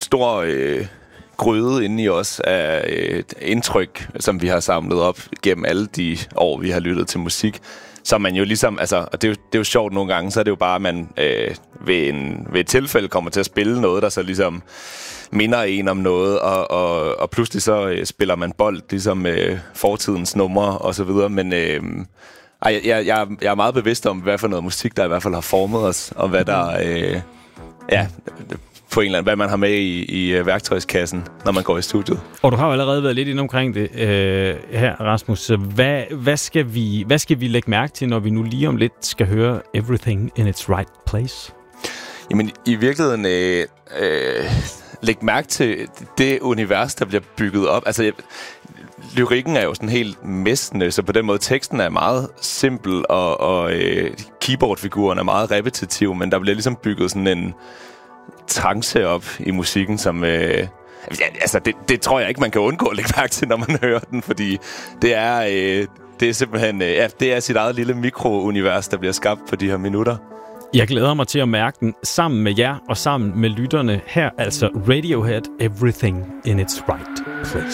stor gryde inde i os af indtryk, som vi har samlet op gennem alle de år, vi har lyttet til musik. Så man jo ligesom, altså, og det er jo sjovt nogle gange, så er det jo bare, at man ved et tilfælde kommer til at spille noget, der så ligesom minder en om noget, og pludselig så spiller man bold, ligesom fortidens numre og så videre, men jeg er meget bevidst om, hvad for noget musik, der i hvert fald har formet os, og hvad der, på en eller anden, hvad man har med i værktøjskassen, når man går i studiet. Og du har jo allerede været lidt inde omkring det her, Rasmus. Hvad skal vi lægge mærke til, når vi nu lige om lidt skal høre Everything in its Right Place? Jamen, i virkeligheden læg mærke til det univers, der bliver bygget op. Altså, lyrikken er jo sådan helt mæstende, så på den måde teksten er meget simpel, og keyboardfiguren er meget repetitiv, men der bliver ligesom bygget sådan en trance op i musikken, som det tror jeg ikke, man kan undgå at lægge mærke til, når man hører den, fordi det er simpelthen det er sit eget lille mikrounivers, der bliver skabt på de her minutter. Jeg glæder mig til at mærke den sammen med jer og sammen med lytterne her, altså Radiohead, Everything in its Right Place.